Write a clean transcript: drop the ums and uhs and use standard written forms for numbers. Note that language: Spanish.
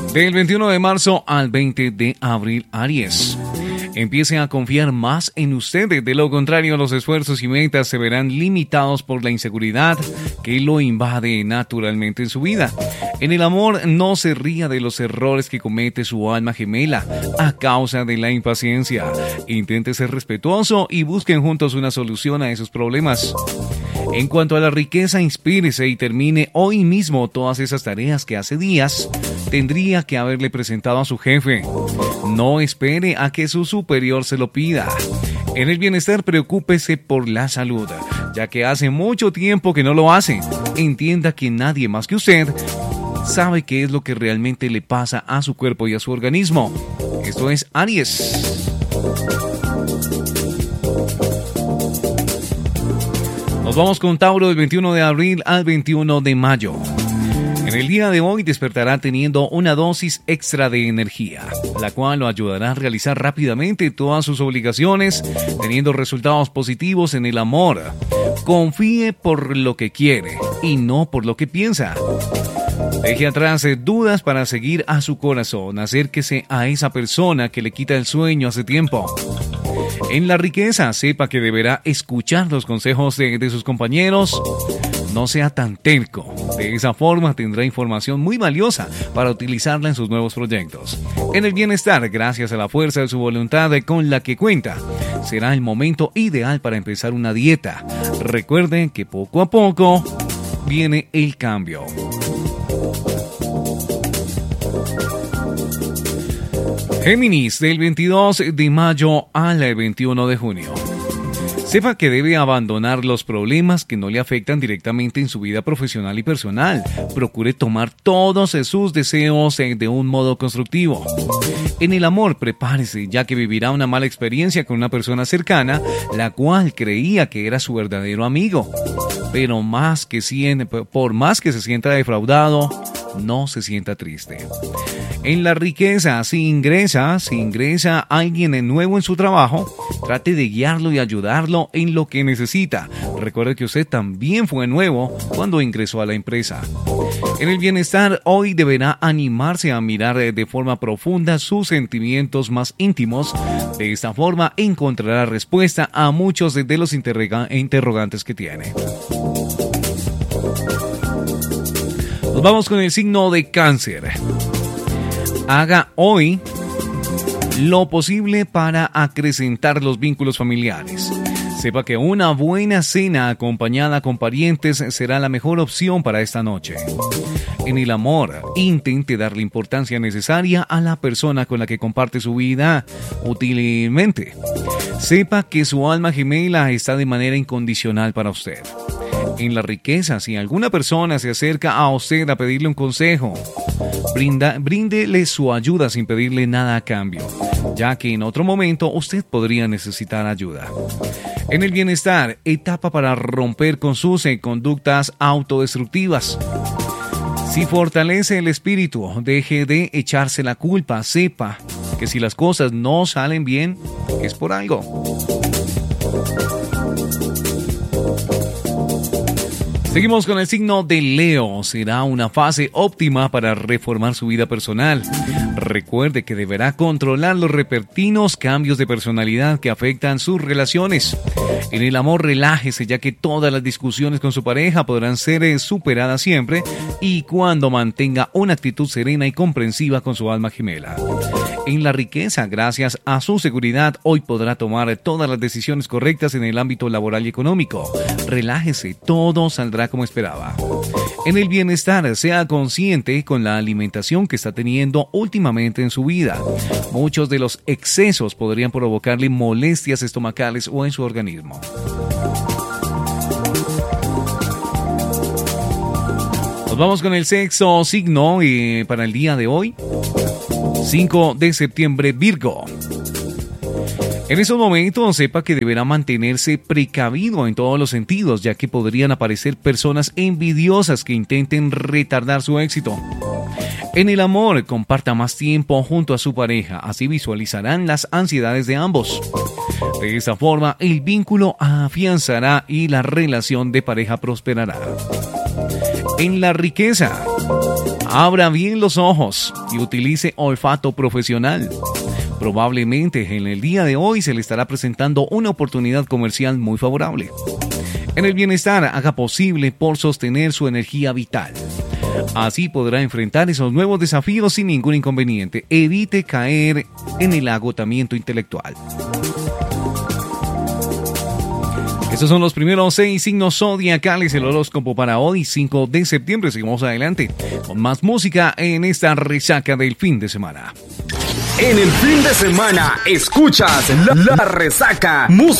Del 21 de marzo al 20 de abril, Aries. Empiece a confiar más en usted. De lo contrario, los esfuerzos y metas se verán limitados por la inseguridad que lo invade naturalmente en su vida. En el amor, no se ría de los errores que comete su alma gemela a causa de la impaciencia. Intente ser respetuoso y busquen juntos una solución a esos problemas. En cuanto a la riqueza, inspírese y termine hoy mismo todas esas tareas que hace días tendría que haberle presentado a su jefe. No espere a que su superior se lo pida. En el bienestar, preocúpese por la salud, ya que hace mucho tiempo que no lo hace. Entienda que nadie más que usted sabe qué es lo que realmente le pasa a su cuerpo y a su organismo. Esto es Aries. Nos vamos con Tauro del 21 de abril al 21 de mayo. En el día de hoy despertará teniendo una dosis extra de energía, la cual lo ayudará a realizar rápidamente todas sus obligaciones, teniendo resultados positivos en el amor. Confíe por lo que quiere y no por lo que piensa. Deje atrás dudas para seguir a su corazón, acérquese a esa persona que le quita el sueño hace tiempo. En la riqueza, sepa que deberá escuchar los consejos de sus compañeros. No sea tan terco. De esa forma tendrá información muy valiosa para utilizarla en sus nuevos proyectos. En el bienestar, gracias a la fuerza de su voluntad con la que cuenta, será el momento ideal para empezar una dieta. Recuerden que poco a poco viene el cambio. Géminis, del 22 de mayo al 21 de junio. Sepa que debe abandonar los problemas que no le afectan directamente en su vida profesional y personal. Procure tomar todos sus deseos de un modo constructivo. En el amor, prepárese, ya que vivirá una mala experiencia con una persona cercana, la cual creía que era su verdadero amigo. Pero por más que se sienta defraudado, no se sienta triste. En la riqueza, si ingresa alguien nuevo en su trabajo, trate de guiarlo y ayudarlo en lo que necesita. Recuerde que usted también fue nuevo cuando ingresó a la empresa. En el bienestar, hoy deberá animarse a mirar de forma profunda sus sentimientos más íntimos. De esta forma encontrará respuesta a muchos de los interrogantes que tiene. Nos vamos con el signo de Cáncer. Haga hoy lo posible para acrecentar los vínculos familiares. Sepa que una buena cena acompañada con parientes será la mejor opción para esta noche. En el amor, intente darle importancia necesaria a la persona con la que comparte su vida útilmente. Sepa que su alma gemela está de manera incondicional para usted. En la riqueza, si alguna persona se acerca a usted a pedirle un consejo, bríndele su ayuda sin pedirle nada a cambio, ya que en otro momento usted podría necesitar ayuda. En el bienestar, etapa para romper con sus conductas autodestructivas. Si fortalece el espíritu, deje de echarse la culpa, sepa que si las cosas no salen bien, es por algo. Seguimos con el signo de Leo. Será una fase óptima para reformar su vida personal. Recuerde que deberá controlar los repentinos cambios de personalidad que afectan sus relaciones. En el amor, relájese, ya que todas las discusiones con su pareja podrán ser superadas siempre y cuando mantenga una actitud serena y comprensiva con su alma gemela. En la riqueza, gracias a su seguridad, hoy podrá tomar todas las decisiones correctas en el ámbito laboral y económico. Relájese, todo saldrá como esperaba. En el bienestar, sea consciente con la alimentación que está teniendo últimamente en su vida. Muchos de los excesos podrían provocarle molestias estomacales o en su organismo. Nos vamos con el sexto signo para el día de hoy. 5 de septiembre, Virgo. En esos momentos, sepa que deberá mantenerse precavido en todos los sentidos, ya que podrían aparecer personas envidiosas que intenten retardar su éxito. En el amor, comparta más tiempo junto a su pareja, así visualizarán las ansiedades de ambos. De esa forma, el vínculo afianzará y la relación de pareja prosperará. En la riqueza, Abra bien los ojos y utilice olfato profesional. Probablemente en el día de hoy se le estará presentando una oportunidad comercial muy favorable. En el bienestar, haga posible por sostener su energía vital. Así podrá enfrentar esos nuevos desafíos sin ningún inconveniente. Evite caer en el agotamiento intelectual. Estos son los primeros 6 signos zodiacales, el horóscopo para hoy, 5 de septiembre. Seguimos adelante con más música en esta resaca del fin de semana. En el fin de semana, escuchas la resaca.